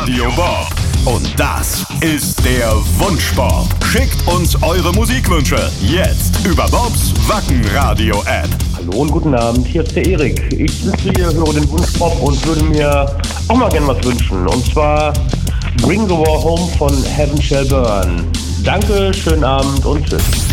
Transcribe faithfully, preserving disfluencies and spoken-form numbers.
Radio Bob. Und das ist der Wunschbob. Schickt uns eure Musikwünsche jetzt über Bobs Wacken-Radio-App. Hallo und guten Abend, hier ist der Erik. Ich sitze hier, höre den Wunschbob und würde mir auch mal gerne was wünschen. Und zwar Bring the War Home von Heaven Shall Burn. Danke, schönen Abend und tschüss.